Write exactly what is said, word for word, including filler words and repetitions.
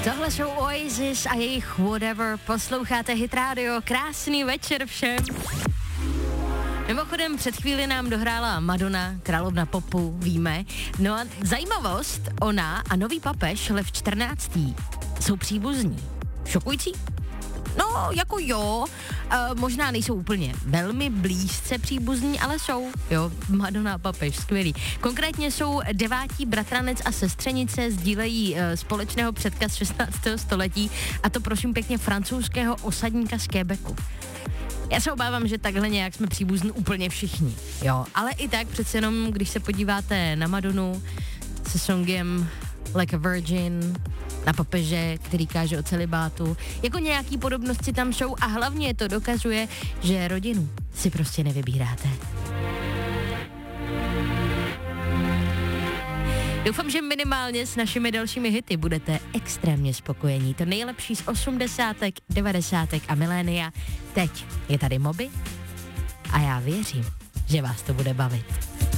Tohle jsou Oasis a jejich Whatever. Posloucháte Hit Radio. Krásný večer všem. Mimochodem před chvíli nám dohrála Madonna, královna popu, víme. No a zajímavost, ona a nový papež Lev čtrnáctý jsou příbuzní. Šokující? No, jako jo, e, možná nejsou úplně velmi blízce příbuzní, ale jsou, jo, Madonna a papež, skvělý. Konkrétně jsou devátí bratranec a sestřenice, sdílejí e, společného předka z šestnáctého století, a to prosím pěkně francouzského osadníka z Quebecu. Já se obávám, že takhle nějak jsme příbuzní úplně všichni, jo, ale i tak přece jenom, když se podíváte na Madonu se songem Like a Virgin, na papeže, který káže o celibátu, jako nějaký podobnosti tam jsou a hlavně to dokazuje, že rodinu si prostě nevybíráte. Doufám, že minimálně s našimi dalšími hity budete extrémně spokojení. To nejlepší z osmdesátek, devadesátek a milénia. Teď je tady Moby a já věřím, že vás to bude bavit.